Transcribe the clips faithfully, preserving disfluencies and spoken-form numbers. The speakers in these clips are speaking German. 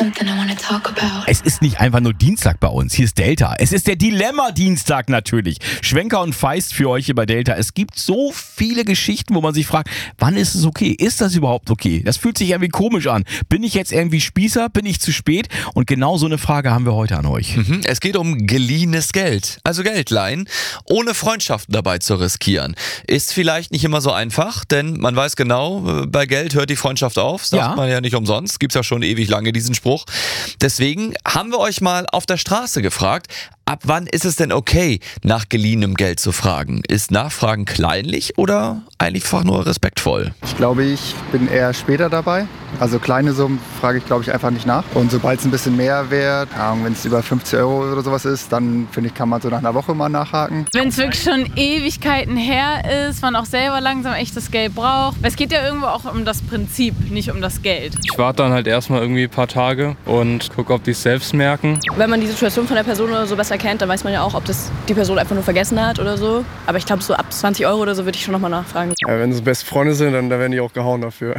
something I wanna talk about. Es ist nicht einfach nur Dienstag bei uns, hier ist Delta. Es ist der Dilemma-Dienstag natürlich. Schwenker und Feist für euch hier bei Delta. Es gibt so viele Geschichten, wo man sich fragt, wann ist es okay? Ist das überhaupt okay? Das fühlt sich irgendwie komisch an. Bin ich jetzt irgendwie Spießer? Bin ich zu spät? Und genau so eine Frage haben wir heute an euch. Mhm, es geht um geliehenes Geld, also Geld leihen, ohne Freundschaften dabei zu riskieren. Ist vielleicht nicht immer so einfach, denn man weiß genau, bei Geld hört die Freundschaft auf, sagt Ja. man ja nicht umsonst, gibt's ja schon ewig lange diesen Spruch. Deswegen haben wir euch mal auf der Straße gefragt, ab wann ist es denn okay, nach geliehenem Geld zu fragen? Ist Nachfragen kleinlich oder einfach nur respektvoll? Ich glaube, ich bin eher später dabei. Also kleine Summen frage ich, glaube ich, einfach nicht nach. Und sobald es ein bisschen mehr wird, wenn es über fünfzig Euro oder sowas ist, dann finde ich, kann man so nach einer Woche mal nachhaken. Wenn es wirklich schon Ewigkeiten her ist, man auch selber langsam echt das Geld braucht. Es geht ja irgendwo auch um das Prinzip, nicht um das Geld. Ich warte dann halt erstmal irgendwie ein paar Tage und gucke, ob die es selbst merken. Wenn man die Situation von der Person oder so besser kennt, dann weiß man ja auch, ob das die Person einfach nur vergessen hat oder so. Aber ich glaube, so ab zwanzig Euro oder so würde ich schon nochmal nachfragen. Ja, wenn es beste Freunde sind, dann, dann werden die auch gehauen dafür.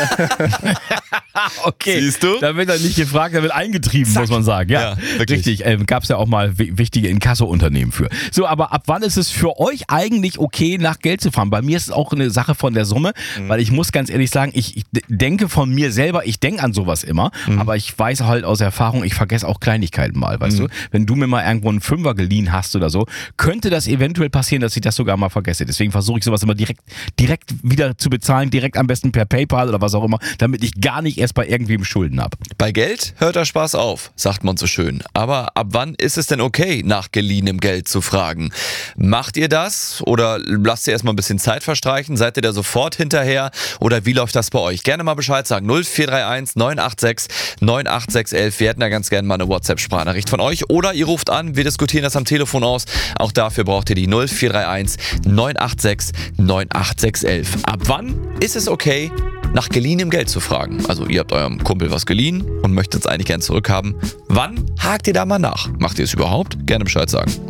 Okay, Siehst du? Da wird dann nicht gefragt, da wird eingetrieben, Zack. muss man sagen. Ja, Ja, wirklich. richtig. Ähm, Gab es ja auch mal w- wichtige Inkasso-Unternehmen für. So, aber ab wann ist es für euch eigentlich okay, nach Geld zu fahren? Bei mir ist es auch eine Sache von der Summe, Mhm. weil ich muss ganz ehrlich sagen, ich, ich d- denke von mir selber, ich denke an sowas immer, Mhm. aber ich weiß halt aus Erfahrung, ich vergesse auch Kleinigkeiten mal, weißt Mhm. du? Wenn du mir mal irgendwo einen Fünfer geliehen hast oder so, könnte das eventuell passieren, dass ich das sogar mal vergesse. Deswegen versuche ich sowas immer direkt, direkt wieder zu bezahlen, direkt am besten per PayPal oder was auch immer, damit ich gar nicht erst bei irgendwem Schulden habe. Bei Geld hört der Spaß auf, sagt man so schön. Aber ab wann ist es denn okay, nach geliehenem Geld zu fragen? Macht ihr das oder lasst ihr erstmal ein bisschen Zeit verstreichen? Seid ihr da sofort hinterher oder wie läuft das bei euch? Gerne mal Bescheid sagen. null vier drei eins neun acht sechs neun acht sechs eins. Wir hätten da ganz gerne mal eine WhatsApp-Sprachnachricht von euch. Oder ihr ruft an, wir diskutieren das am Telefon aus. Auch dafür braucht ihr die null vier drei eins neun acht sechs neun acht sechs eins. Ab wann ist es okay, nach geliehenem Geld zu fragen? Also ihr habt eurem Kumpel was geliehen und möchtet es eigentlich gern zurückhaben. Wann hakt ihr da mal nach? Macht ihr es überhaupt? Gerne Bescheid sagen.